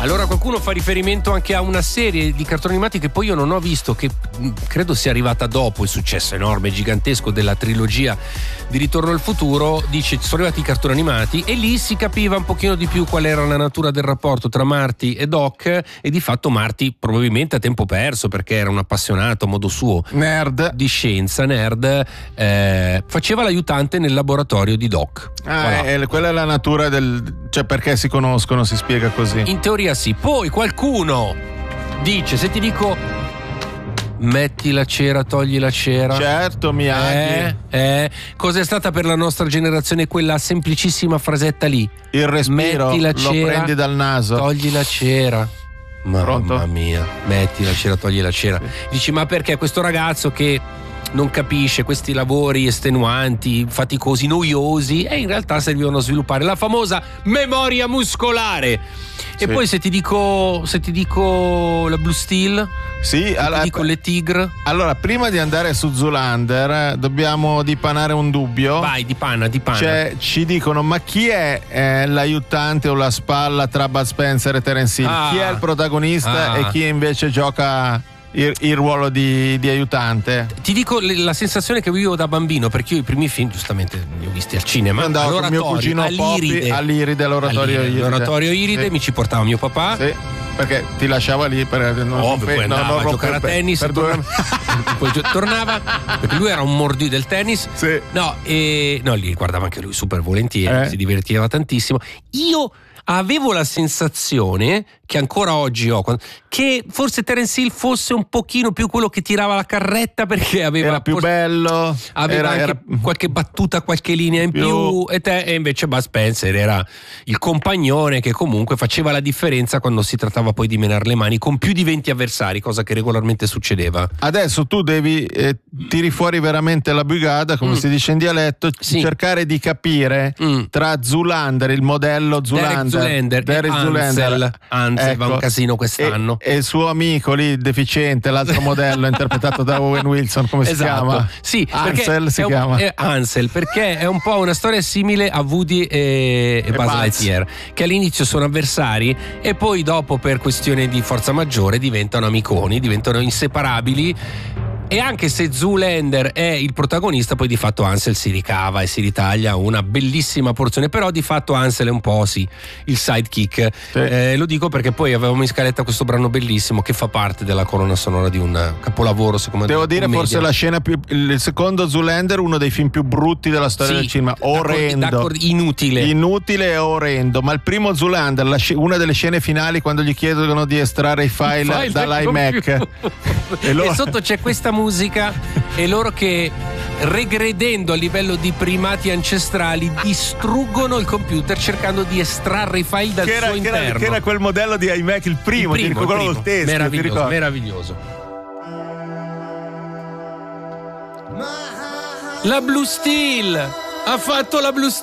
Allora qualcuno fa riferimento anche a una serie di cartoni animati che poi io non ho visto, che credo sia arrivata dopo il successo enorme, gigantesco della trilogia di Ritorno al futuro. Dice sono arrivati i cartoni animati e lì si capiva un pochino di più qual era la natura del rapporto tra Marty e Doc, e di fatto Marty probabilmente a tempo perso, perché era un appassionato a modo suo nerd di scienza, nerd, faceva l'aiutante nel laboratorio di Doc. Voilà. Quella è la natura cioè perché si conoscono, si spiega così. In teoria sì. Poi qualcuno dice, se ti dico metti la cera, togli la cera. Certo, Miyagi. Cos'è stata per la nostra generazione quella semplicissima frasetta lì? Il respiro, metti la lo cera, prendi dal naso. Togli la cera. Pronto? Mamma mia, metti la cera, togli la cera. Sì. Dici, ma perché questo ragazzo che non capisce questi lavori estenuanti, faticosi, noiosi, e in realtà servivano a sviluppare la famosa memoria muscolare. E poi se ti dico la Blue Steel, sì, ti dico le Tigre. Allora, prima di andare su Zoolander dobbiamo dipanare un dubbio. Vai, dipana. Cioè, ci dicono, ma chi è l'aiutante o la spalla tra Bud Spencer e Terence Hill? Chi è il protagonista e chi invece gioca il ruolo di aiutante? Ti dico la sensazione che vivevo da bambino, perché io i primi film giustamente li ho visti al cinema. Io andavo con mio cugino Poppy all'Iride, all'oratorio Iride. L'oratorio Iride, sì. Mi ci portava mio papà. Sì. Perché ti lasciava lì per poi andava a giocare a tennis poi tornava, perché lui era un mordì del tennis. Sì. Lì guardava anche lui super volentieri, si divertiva tantissimo. Io avevo la sensazione, che ancora oggi ho, che forse Terence Hill fosse un pochino più quello che tirava la carretta, perché era più bello, aveva anche qualche battuta, qualche linea in più, e invece Bud Spencer era il compagnone che comunque faceva la differenza quando si trattava poi di menare le mani con più di 20 avversari, cosa che regolarmente succedeva. Adesso tu devi tiri fuori veramente la bugada, come si dice in dialetto, cercare di capire tra Zoolander, il modello Zoolander, Derek Zoolander, va un casino quest'anno, e il suo amico lì deficiente, l'altro modello interpretato da Owen Wilson, come si chiama? Sì, Ansel si chiama. Ansel, perché è un po' una storia simile a Woody e Buzz Lightyear, che all'inizio sono avversari e poi dopo, per questione di forza maggiore, diventano amiconi, diventano inseparabili. E anche se Zoolander è il protagonista, poi di fatto Ansel si ricava e si ritaglia una bellissima porzione, però di fatto Ansel è un po' il sidekick. Sì. Lo dico perché poi avevamo in scaletta questo brano bellissimo che fa parte della colonna sonora di un capolavoro, secondo me. Devo dire, forse la scena il secondo Zoolander, uno dei film più brutti della storia del cinema, orrendo, inutile e orrendo, ma il primo Zoolander, una delle scene finali, quando gli chiedono di estrarre i file dall'iMac e sotto c'è questa musica e loro che, regredendo a livello di primati ancestrali, distruggono il computer cercando di estrarre i file dal suo interno. Che era quel modello di iMac, il primo. Quello col teschio, meraviglioso. La Blue Steel ha fatto la Blue Steel.